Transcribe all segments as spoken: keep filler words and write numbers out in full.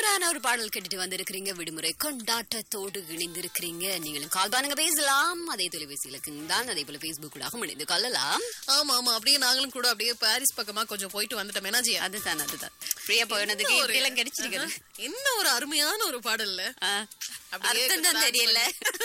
சூப்பரான ஒரு பாடல் கேட்டுட்டு வந்திருக்கிறீங்க. விடுமுறை கொண்டாட்டத்தோடு இணைந்திருக்கிறீங்க. நீங்களும் கால் பண்ணுங்க, பேசலாம். அதே தொலைபேசி இலக்குங்க தான். அதே போல பேஸ்புக்கூடாக இணைந்து கொள்ளலாம். ஆமா ஆமா அப்படியே நாங்களும் கூட அப்படியே பாரிஸ் பக்கமா கொஞ்சம் போயிட்டு வந்துட்டோம். என்னாஜி அதுதான் அதுதான் பிரியா போனதுக்கு எல்லாம் கிடைச்சிருக்கிறது. என்ன ஒரு அருமையான ஒரு பாடல்ல அர்த்தம் தான் தெரியல.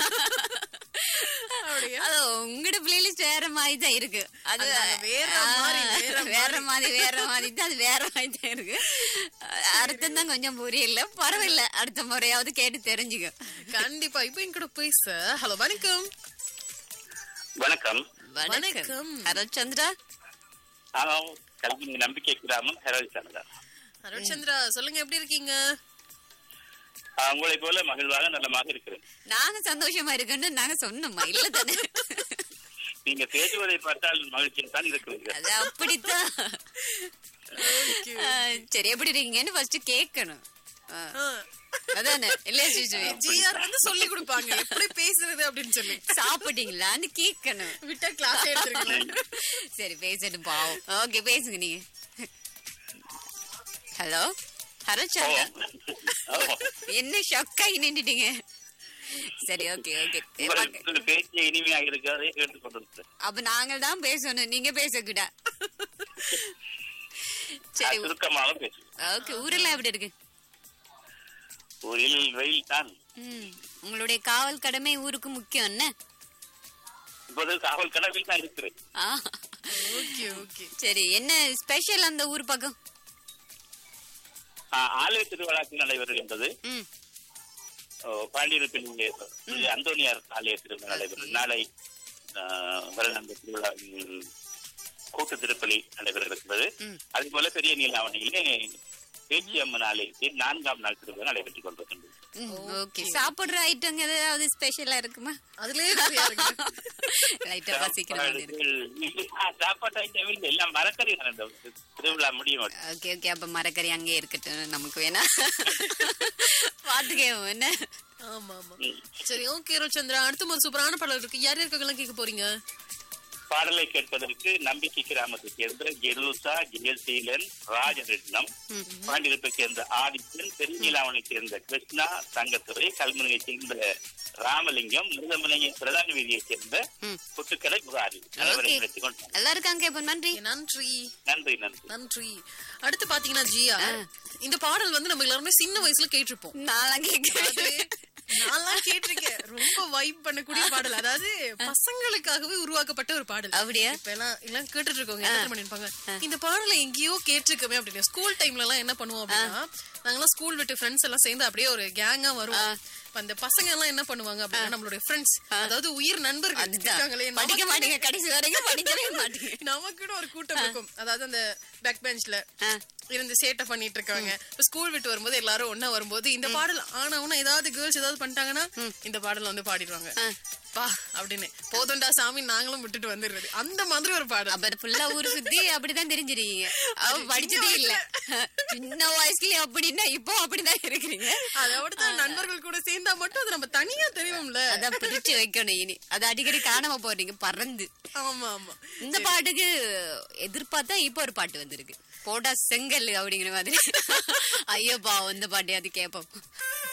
அது உங்களோட பிளேலிஸ்ட் வேற மாதிரி தான் இருக்கு. அது வேற மாதிரி வேற மாதிரி வேற மாதிரி தான் அது வேற மாதிரி தான் இருக்கு. அர்த்தம் தான் கொஞ்சம் புரியல. பரவாயில்ல, அடுத்த முறையாவது கேட்டு தெரிஞ்சுக்க. கண்டிப்பா. இப்ப என் கூட பேச ஹலோ வணக்கம். வணக்கம் வணக்கம் அருள் சந்திரா. கல்வி நம்பிக்கை கிராமம் ஹெரோல் சந்திரா. அருள் சந்திரா சொல்லுங்க, எப்படி இருக்கீங்க? உங்களை போல மகிழ்வாக நல்லமாக இருக்கிறேன். நாங்க சந்தோஷமா இருக்குன்னு நாங்க சொன்னோமா இல்ல தானே? நீங்க பேசுவதை பார்த்தால் மகிழ்ச்சியில் தான் இருக்கிறீங்க. அது அப்படித்தான். சரி, எப்படி இருக்கீங்கன்னு ஃபர்ஸ்ட் கேட்கணும். அதானே இல்ல ஜிஆர் வந்து சொல்லி கொடுப்பாங்க எப்படி பேசுறது அப்படின்னு சொல்லி. சாப்பிட்டீங்களான்னு கேட்கணும். விட்டா கிளாஸ் எடுத்துருக்கீங்க. சரி பேசட்டும் பாவம். ஓகே பேசுங்க நீங்க. ஹலோ ஹரல் சந்திரா, என்ன ஷாக்காகி நின்றுட்டீங்க? சரி ஓகே ஓகே. பேச்சு இனிமையாக இருக்காது கேட்டுக்கொண்டு. அப்ப நாங்க தான் பேசணும், நீங்க பேசக்கூடா. சரி சுருக்கமாக பேசு. ஓகே. ஊரெல்லாம் எப்படி இருக்கு? ஊரில் வெயில் தான். உங்களுடைய காவல் கடமை ஊருக்கு முக்கியம் என்ன? இப்போது காவல் கடமையில் தான் இருக்கிறேன். Okay okay. சரி, என்ன ஸ்பெஷல் அந்த ஊர் பக்கம்? ஆலய திருவிழாக்கள் நடைபெறுகின்றது. பாண்டியரப்பில் அந்தோனியார் ஆலய திருவிழா நடைபெறும். நாளை வருடாந்த திருவிழா கூட்டு திருப்பலி நடைபெற இருக்கிறது. அது போல பெரிய நீலாவணையிலே பேச்சி அம்மன் ஆலயத்தில் நான்காம் நாள் திருவிழா நடைபெற்றுக் கொண்டிருக்கின்றது. ஓகே. சாப்பிடுற ஐட்டம் ஏதாவது ஸ்பெஷலா இருக்குமா? அதுலயே சாப்பாட்டு ஐட்டம் எல்லாம் மரக்கறி திருவிழா முடியும். Okay okay. அப்ப மரக்கறி அங்கே இருக்கட்டும், நமக்கு வேணா பாத்துக்கோ என்ன. ஆமா ஆமா. சரி ஓகே ரோச்சந்திரா, அடுத்த ஒரு சூப்பரான பாடல் இருக்கு. யார் யாருக்கெல்லாம் கேட்க போறீங்க? பாடலை கேட்பதற்கு நம்பிக்கை கிராமத்தை சேர்ந்த ஜெருசா, ஜெயசீலன், ராஜரட்னம், பாண்டியத்தை சேர்ந்த ஆதித்தன், பெருநீலாவனை சேர்ந்த கிருஷ்ணா, தங்கத்துறை, கல்முனையை சேர்ந்த ராமலிங்கம், முருகமலையை பிரதான வீதியை சேர்ந்த புட்டுக்கடை புகாரி. எல்லாருக்கும் நன்றி நன்றி நன்றி நன்றி நன்றி. அடுத்து பாத்தீங்கன்னா ஜியா, இந்த பாடல் வந்து நம்ம எல்லாருமே சின்ன வயசுல கேட்டிருப்போம். நான் கேட்கிறேன் நான் கேட்டிருக்கேன். ரொம்ப வைப் பண்ணக்கூடிய பாடல், அதாவது பசங்களுக்காகவே உருவாக்கப்பட்ட ஒரு பாடல். அப்படியா? இப்ப எல்லாம் எல்லாம் கேட்டுட்டு இருக்கோங்க, என்ன பண்ணிருப்பாங்க, இந்த பாடலை எங்கேயோ கேட்டிருக்கவே அப்படின்னு. ஸ்கூல் டைம்ல எல்லாம் என்ன பண்ணுவோம் அப்படின்னா, நாங்கெல்லாம் ஸ்கூல் விட்டு ஃப்ரெண்ட்ஸ் எல்லாம் சேர்ந்து அப்படியே ஒரு கேங்கா வருவோம். அந்த பசங்க எல்லாம் என்ன பண்ணுவாங்க அப்படின்னா, நம்மளுடைய ஃப்ரெண்ட்ஸ், அதாவது உயிர் நண்பர்கள் இருக்காங்களே, படிக்க மாட்டீங்க கடைசி வரைக்கும் படிக்கவே மாட்டீங்க, நமக்குன்னு ஒரு கூட்டம் இருக்கும். அதாவது அந்த பேக் பெஞ்ச்ல இருந்து சேட்டை பண்ணிட்டு இருக்காங்க. ஸ்கூல் விட்டு வரும்போது எல்லாரும் ஒன்னா வரும்போது இந்த பாடல் ஆனவனா ஏதாவது கேர்ள்ஸ் ஏதாவது பண்ணிட்டாங்கன்னா இந்த பாடல் வந்து பாடிடுவாங்க. பா அப்படின்னு போதண்டா சாமி நாங்களும் விட்டுட்டு வந்துடுறது, அந்த மாதிரி ஒரு பாடல். அப்ப ஃபுல்லா ஊரு சுத்தி அப்படிதான் தெரிஞ்சிருக்கீங்க. படிச்சதே இல்ல சின்ன வயசுல அப்படின்னா இப்போ அப்படிதான் இருக்கிறீங்க. அதோடதான் நண்பர்கள் கூட சேர்ந்தா மட்டும் அது நம்ம தனியா தெரியும்ல, அதான் பிரிச்சு வைக்கணும். இனி அது அடிக்கடி காணாம போறீங்க பறந்து. ஆமா ஆமா. இந்த பாட்டுக்கு எதிர்பார்த்தா இப்ப ஒரு பாட்டு வந்திருக்கு, போடா செங்கல் அப்படிங்கிற மாதிரி. ஐயோ பா, இந்த பாட்டையாவது கேப்போம்.